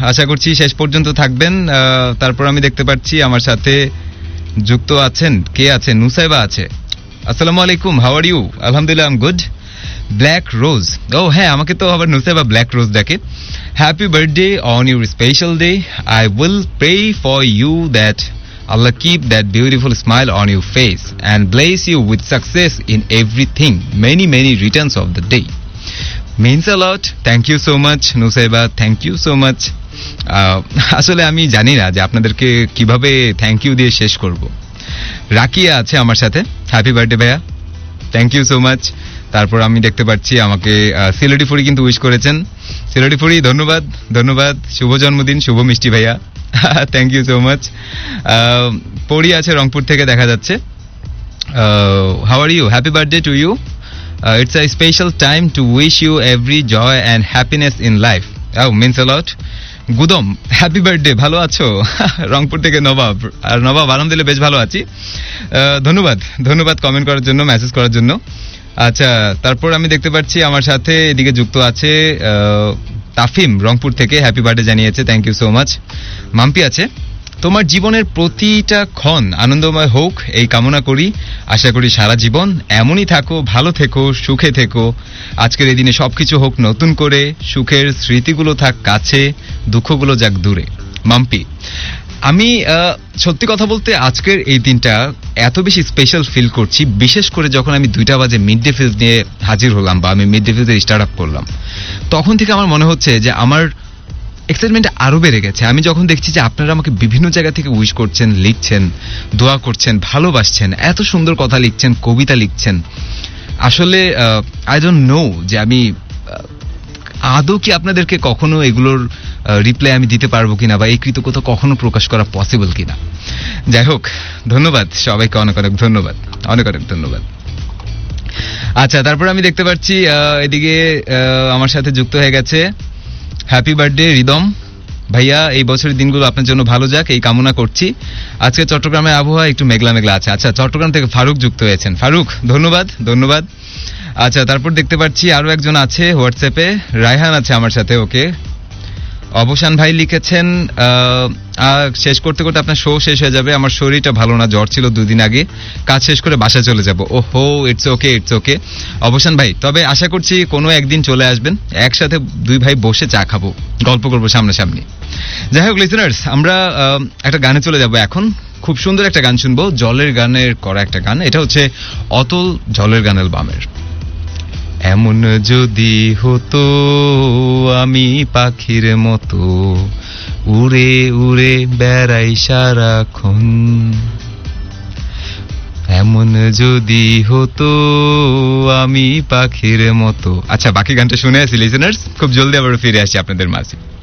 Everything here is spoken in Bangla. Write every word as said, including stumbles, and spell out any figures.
আশা করছি শেষ পর্যন্ত থাকবেন। তারপর আমি দেখতে পাচ্ছি আমার সাথে যুক্ত আছেন, কে আছেন? নুসাইবা আছে। আসসালামু আলাইকুম, হাউ আর ইউ? আলহামদুলিল্লাহ, আই এম গুড। ব্ল্যাক রোজ, ও হ্যাঁ, আমাকে তো আবার নুসাইবা ব্ল্যাক রোজ ডাকে। Happy birthday on your special day. I will pray for you that Allah keep that beautiful smile on your face and bless you with success in everything. Many many returns of the day. Means a lot. Thank you so much Nusaiba, thank you so much. আসলে আমি জানি না যে আপনাদেরকে কিভাবে থ্যাংক ইউ দিয়ে শেষ করব। রাকিয়া আছে আমার সাথে, হ্যাপি বার্থডে ভাইয়া, থ্যাংক ইউ সো মাচ। তারপর আমি দেখতে পাচ্ছি আমাকে সিলেটি ফুরি কিন্তু উইশ করেছেন। সিলেটি ফুরি ধন্যবাদ, ধন্যবাদ, শুভ জন্মদিন, শুভ মিষ্টি ভাইয়া, থ্যাংক ইউ সো মাচ। পড়ি আছে রংপুর থেকে দেখা যাচ্ছে। How are you? Happy birthday to you. It's a special time to wish you every Joy and happiness in life. O means a lot. গুদম, happy birthday, ভালো আছো? রংপুর থেকে নবাব। আর নবাব আলহামদুলিল্লাহ বেশ ভালো আছি। ধন্যবাদ, ধন্যবাদ কমেন্ট করার জন্য, মেসেজ করার জন্য। আচ্ছা, তারপর আমি দেখতে পাচ্ছি আমার সাথে এদিকে যুক্ত আছে তাফিম রংপুর থেকে, হ্যাপি বার্থডে জানিয়েছে, thank you so much. Mampi আছে, তোমার জীবনের প্রতিটা ক্ষণ আনন্দময় হোক এই কামনা করি। আশা করি সারা জীবন এমনই থাকো, ভালো থেকো, সুখে থেকো। আজকের এই দিনে সবকিছু হোক নতুন করে, সুখের স্মৃতিগুলো থাক কাছে, দুঃখগুলো যাক দূরে। মাম্পি, আমি সত্যি কথা বলতে আজকের এই দিনটা এত বেশি স্পেশাল ফিল করছি, বিশেষ করে যখন আমি দুইটা বাজে মিড ডে ফিল নিয়ে হাজির হলাম বা আমি mid day feel start up করলাম, তখন থেকে আমার মনে হচ্ছে যে আমার এক্সাইটমেন্ট আরো বেড়ে গেছে। আমি যখন দেখছি যে আপনারা আমাকে বিভিন্ন জায়গা থেকে উইশ করছেন, লিখছেন, দোয়া করছেন, ভালোবাসছেন, এত সুন্দর কথা লিখছেন, কবিতা লিখছেন, আসলে আই ডোন্ট নো যে আমি আদৌ কি আপনাদেরকে কখনো এগুলোর রিপ্লাই আমি দিতে পারবো কিনা বা এই কৃতজ্ঞতা কখনো প্রকাশ করা পসিবল কিনা। যাই হোক, ধন্যবাদ সবাইকে, অনেক অনেক ধন্যবাদ, অনেক অনেক ধন্যবাদ। আচ্ছা, তারপর আমি দেখতে পাচ্ছি এদিকে আমার সাথে যুক্ত হয়ে গেছে, হ্যাপি বার্থডে রিদম ভাইয়া, এই বছরের দিনগুলো আপনার জন্য ভালো যাক এই কামনা করছি। আজকে চট্টগ্রামের আবহাওয়া একটু মেঘলা মেঘলা আছে। আচ্ছা, চট্টগ্রাম থেকে ফারুক যুক্ত হয়েছেন, ফারুক ধন্যবাদ, ধন্যবাদ। আচ্ছা, তারপর দেখতে পাচ্ছি আরো একজন আছে হোয়াটসঅ্যাপে, রায়হান আছে আমার সাথে, ওকে। অবসান ভাই লিখেছেন শেষ করতে করতে আপনার শো শেষ হয়ে যাবে, আমার শরীরটা ভালো না, জ্বর ছিল দুদিন আগে, কাজ শেষ করে বাসায় চলে যাব। ও হো, ইটস ওকে, ইটস ওকে অবসান ভাই, তবে আশা করছি কোনো একদিন চলে আসবেন, একসাথে দুই ভাই বসে চা খাবো, গল্প করবো সামনাসামনি। যাই হোক লিসেনার্স, আমরা একটা গানে চলে যাব এখন। খুব সুন্দর একটা গান শুনবো, জলের গানের করা একটা গান। এটা হচ্ছে অতল জলের গান অ্যালবামের। এমন যদি হতো আমি পাখির মতো উড়ে উড়ে বেড়াই সারাক্ষণ, এমন যদি হতো আমি পাখির মতো। আচ্ছা, বাকি গানটা শুনে আসি লিসেনার্স, খুব জলদি আবার ফিরে আসি আপনাদের মাঝে।